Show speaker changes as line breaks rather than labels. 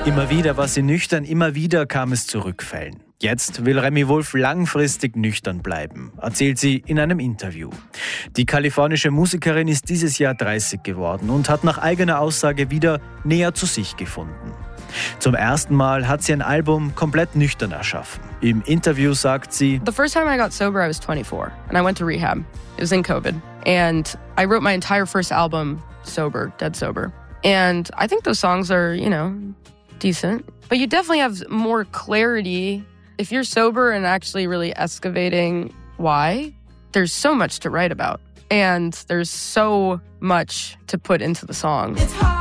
Immer wieder war sie nüchtern, immer wieder kam es zu Rückfällen. Jetzt will Remi Wolf langfristig nüchtern bleiben, erzählt sie in einem Interview. Die kalifornische Musikerin ist dieses Jahr 30 geworden und hat nach eigener Aussage wieder näher zu sich gefunden. Zum ersten Mal hat sie ein Album komplett nüchtern erschaffen. Im Interview sagt sie:
The first time I got sober, I was 24 and I went to rehab. It was in COVID. And I wrote my entire first album sober, dead sober. And I think those songs are, decent. But you definitely have more clarity if you're sober and actually really excavating why. There's so much to write about. And there's so much to put into the song.